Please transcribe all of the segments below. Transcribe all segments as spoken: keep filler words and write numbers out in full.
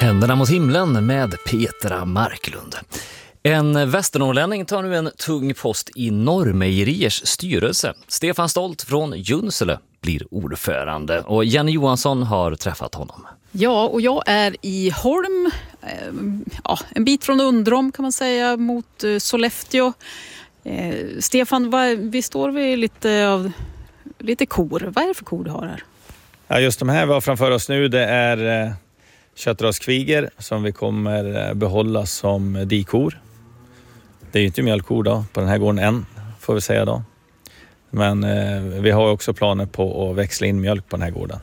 Händerna mot himlen med Petra Marklund. En västernorrlänning tar nu en tung post i Norrmejeriers styrelse. Stefan Stolt från Junsele blir ordförande och Jenny Johansson har träffat honom. Ja, och jag är i Holm, ja, en bit från Undrom kan man säga, mot Sollefteå. Eh, Stefan, vad, vi står vid lite, av, lite kor. Vad är det för kor du har här? Ja, just de här vi har framför oss nu, det är eh, köttraskviger som vi kommer behålla som dikor. Det är ju inte mjölkkor då, på den här gården än, får vi säga då. Men eh, vi har också planer på att växla in mjölk på den här gården.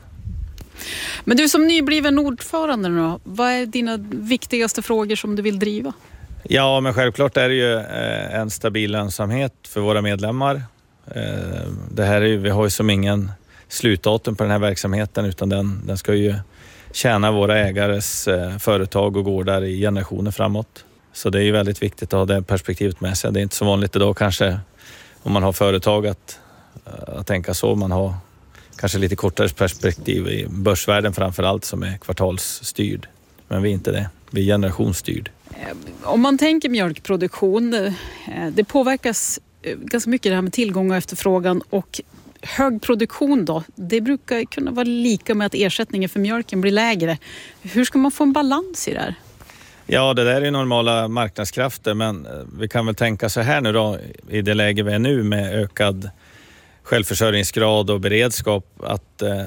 Men du som nybliven ordförande nu, vad är dina viktigaste frågor som du vill driva? Ja, men självklart är det ju eh, en stabil lönsamhet för våra medlemmar. Eh, det här är ju, vi har ju som ingen slutdatum på den här verksamheten, utan den, den ska ju tjäna våra ägares eh, företag och gårdar i generationer framåt. Så det är ju väldigt viktigt att ha det perspektivet med sig. Det är inte så vanligt idag kanske om man har företag att, att tänka så. Man har kanske lite kortare perspektiv i börsvärlden framförallt som är kvartalsstyrd. Men vi är inte det. Vi är generationsstyrd. Om man tänker mjölkproduktion, det påverkas ganska mycket det här med tillgång och efterfrågan, och hög produktion då, det brukar kunna vara lika med att ersättningen för mjölken blir lägre. Hur ska man få en balans i det här? Ja, det där är normala marknadskrafter, men vi kan väl tänka så här nu då, i det läge vi är nu med ökad självförsörjningsgrad och beredskap, att eh,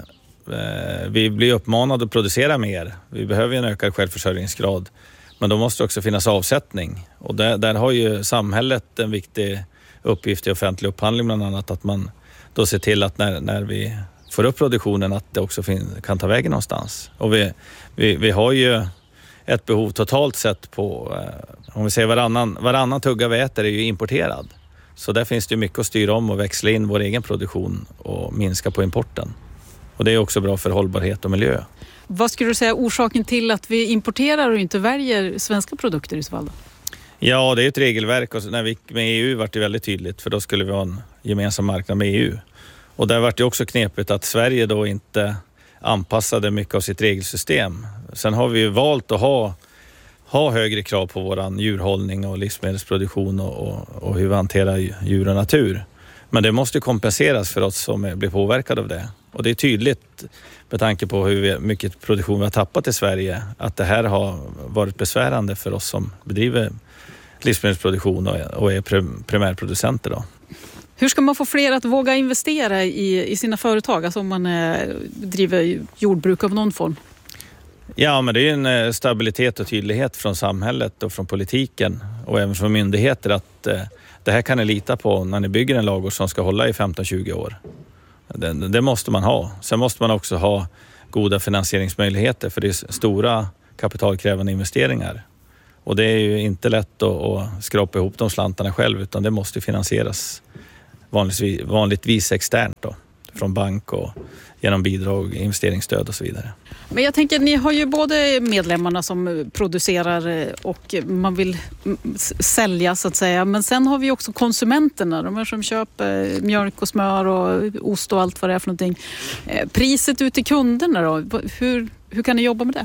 vi blir uppmanade att producera mer. Vi behöver en ökad självförsörjningsgrad, men då måste det också finnas avsättning. Och där, där har ju samhället en viktig uppgift i offentlig upphandling bland annat, att man då ser till att när, när vi får upp produktionen att det också fin- kan ta vägen någonstans. Och vi, vi, vi har ju ett behov totalt sett på, eh, om vi säger varannan, varannan tugga vi äter är ju importerad. Så där finns det ju mycket att styra om och växla in vår egen produktion och minska på importen. Och det är också bra för hållbarhet och miljö. Vad skulle du säga orsaken till att vi importerar och inte väljer svenska produkter i så fall? Ja, det är ett regelverk, och när vi gick med E U var det väldigt tydligt, för då skulle vi ha en gemensam marknad med E U. Och där var det också knepigt att Sverige då inte anpassade mycket av sitt regelsystem. Sen har vi ju valt att ha, ha högre krav på våran djurhållning och livsmedelsproduktion och, och, och hur vi hanterar djur och natur. Men det måste kompenseras för oss som blir påverkade av det. Och det är tydligt med tanke på hur mycket produktion vi har tappat i Sverige, att det här har varit besvärande för oss som bedriver livsmedelsproduktion och är primärproducenter då. Hur ska man få fler att våga investera i, i sina företag, alltså om man eh, driver jordbruk av någon form? Ja, men det är en stabilitet och tydlighet från samhället och från politiken och även från myndigheter att eh, det här kan ni lita på när ni bygger en ladugård som ska hålla i femton till tjugo år. Det, det måste man ha. Sen måste man också ha goda finansieringsmöjligheter, för det är stora kapitalkrävande investeringar. Och det är ju inte lätt att, att skrapa ihop de slantarna själv, utan det måste finansieras vanligtvis, vanligtvis externt då, från bank och genom bidrag, investeringsstöd och så vidare. Men jag tänker, ni har ju både medlemmarna som producerar och man vill sälja så att säga, men sen har vi också konsumenterna, de här som köper mjölk och smör och ost och allt vad det är för någonting. Priset ut till kunderna då, hur, hur kan ni jobba med det?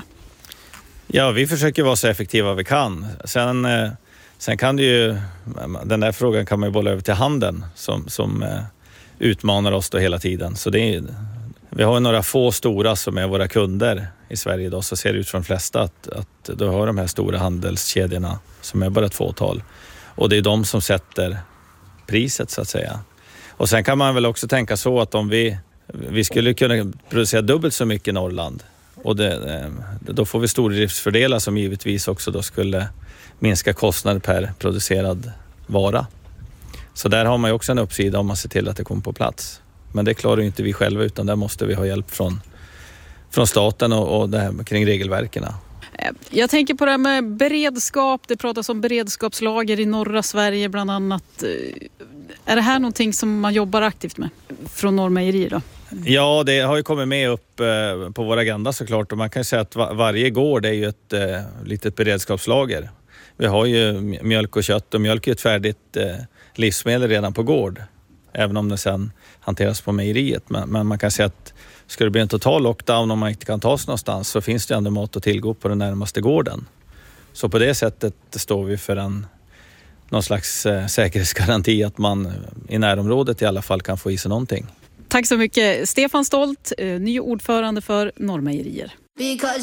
Ja, vi försöker vara så effektiva vi kan. Sen, sen kan det ju, den där frågan kan man ju bolla över till handeln som, som utmanar oss då hela tiden. Så det är, vi har några få stora som är våra kunder i Sverige då, så ser det ut från de flesta att, att då har de här stora handelskedjorna som är bara ett fåtal. Och det är de som sätter priset så att säga. Och sen kan man väl också tänka så att om vi, vi skulle kunna producera dubbelt så mycket i Norrland, och det, då får vi stordriftsfördelar som givetvis också då skulle minska kostnader per producerad vara. Så där har man ju också en uppsida om man ser till att det kommer på plats. Men det klarar ju inte vi själva, utan där måste vi ha hjälp från, från staten och, och det här kring regelverken. Jag tänker på det här med beredskap. Det pratas om beredskapslager i norra Sverige bland annat. Är det här någonting som man jobbar aktivt med från Norrmejerier då? Ja, det har ju kommit med upp eh, på vår agenda såklart. Och man kan säga att var, varje gård är ju ett eh, litet beredskapslager. Vi har ju mjölk och kött, och mjölk är ett färdigt eh, livsmedel redan på gård. Även om det sen hanteras på mejeriet. Men, men man kan säga att ska det bli en total lockdown om man inte kan ta sig någonstans, så finns det ändå mat att tillgå på den närmaste gården. Så på det sättet står vi för en någon slags eh, säkerhetsgaranti att man i närområdet i alla fall kan få i sig någonting. Tack så mycket Stefan Stolt, ny ordförande för Norrmejerier.